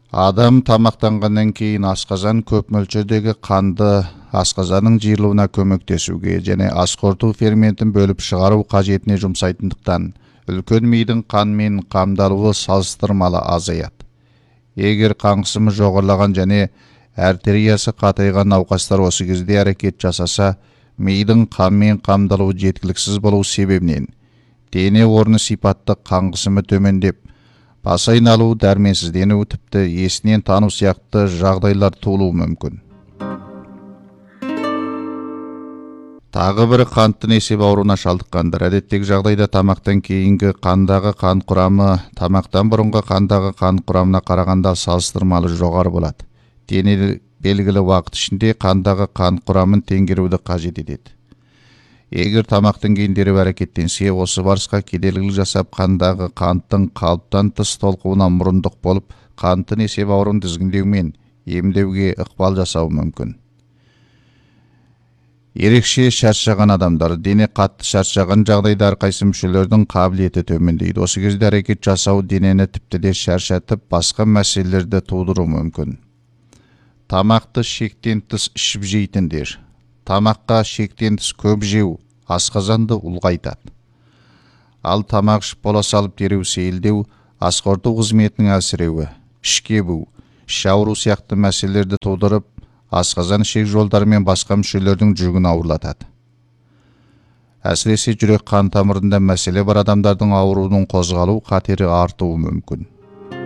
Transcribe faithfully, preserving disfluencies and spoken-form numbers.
Адам тамақтанғаннан кейін асқазан көп мөлшердегі қанды асқазанның жиырылуына көмектесуге және ас қорыту ферментін бөліп шығару қажетіне жұмсайтындықтан үлкен мидың қанмен қамдалуы салыстырмалы азаяды. Егер қан қысымы жоғарылаған және артериясы қатайған науқастар осы кезде әрекет жасаса, мидың қанмен қамдалуы жеткіліксіз болу себебінен дене орны сипатты қан қысымы төмендеп, бас айналуы, дәрменсіздену, тіпті есінен тану сияқты жағдайлар туылуы мүмкін. Тағы бір қанты несеп ауруына шалдыққандар. Әдеттегі жағдайда тамақтан кейінгі қандағы қан құрамы тамақтан бұрынғы қандағы қан құрамына қарағанда салыстырмалы жоғары болады. Дене белгілі уақыт ішінде қандағы қан құрамын теңгеруді қажет етеді. Егер тамақтан кейін дереу әрекеттенсе, осы барысқа кедергілік жасап, қандағы қанттың қалыптан тыс толқуына мұрындық болып, қанты несеп ауруын тізгіндеумен емдеуге ықпал жасауы мүмкін. Ерекше шаршаған адамдар. Дене қатты шаршаған жағдайда әрқайсы мүшелердің қабілеті төмендейді. Осы кезде әрекет жасау денені тіпті де шаршатып, басқа мәселелерді тудыруы мүмкін. Тамақты шектен тыс ішіп жейтіндер. Тамаққа шектен тыс көп жеу асқазанды ұлғайтады. Ал тамақ ішіп бола салып дереу сейілдеу, ас қорыту қызметінің әлсіреуі, ішке бу, іш ауру сияқты мәселелерді тудырып, асқазан ішек жолдары мен басқа мүшелердің жүгін ауырлатады. Әсіресе жүрек қан тамырында мәселе бар адамдардың ауруының қозғалу қатері артуы мүмкін.